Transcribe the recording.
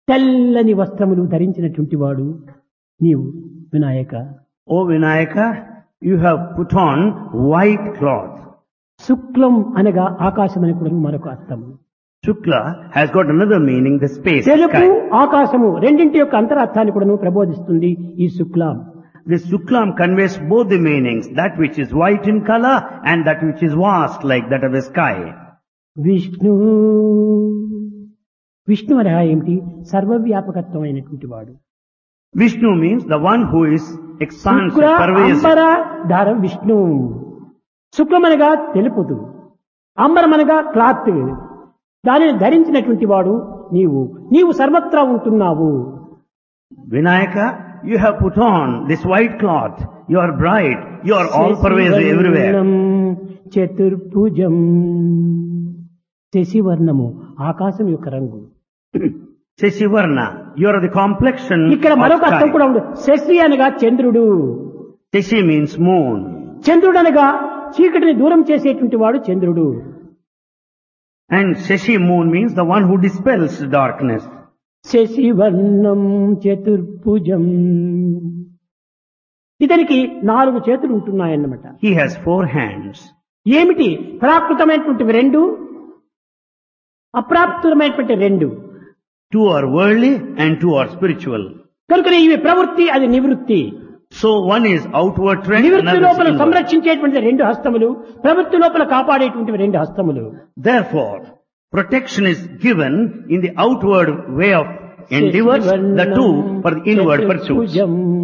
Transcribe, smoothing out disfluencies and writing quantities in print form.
తెల్లని వస్త్రములు ధరించినటువంటి వాడు నీవు Vinayaka. O Vinayaka, you have put on white cloth. శుక్లం అనగా ఆకాశం అని కూడా మరొక అర్థం. Shukla has got another meaning, the space, తెలుపు sky. ఆకాశము రెండింటి యొక్క అంతరార్థాన్ని కూడా ప్రబోధిస్తుంది ఈ శుక్లం. This Shuklam conveys both the meanings, that which is white in color and that which is vast like that of the sky. Vishnu Vishnu అనగా ఏమిటి? సర్వవ్యాపకత్వం అయినటువంటి వాడు. Vishnu means the one who is expansive, Shukra pervasive. అంబర ధార Vishnu. శుక్లమనగా తెలుపుదు, అంబరమనగా cloth, దానిని ధరించినటువంటి వాడు నీవు. నీవు సర్వత్రా ఉంటున్నావు. Vinayaka, you have put on this white cloth. You are bright. You are all pervasive everywhere. చతుర్భుజం. శశివర్ణము ఆకాశం యొక్క రంగు. Sheshivarna, you are the complexion ఇక్కడ of మరొక అర్థం sky. కూడా ఉంది. శశి అనగా చంద్రుడు. Sheshi means moon. చంద్రుడు అనగా చీకటిని దూరం చేసేటువంటి వాడు చంద్రుడు. And Sheshi moon means the one who dispels darkness. శశివర్ణం చతుర్భుజం. ఇతనికి 4 చేతులు ఉంటున్నాయన్నమాట. He has 4 hands. ఏమిటి? ప్రాకృతమైనటువంటివి 2, అప్రాప్తమైనటువంటి 2. 2 are worldly and 2 are spiritual. కనుక ఇవి ప్రవృత్తి, అది నివృత్తి. So one is outward trend, నివృత్తి another is లోపల inward. సంరక్షించేటువంటి 2 హస్తములు, ప్రవృత్తి లోపల కాపాడేటువంటి 2 హస్తములు. Therefore, protection is given in the outward way of endeavors, the 2 for the inward pursuits.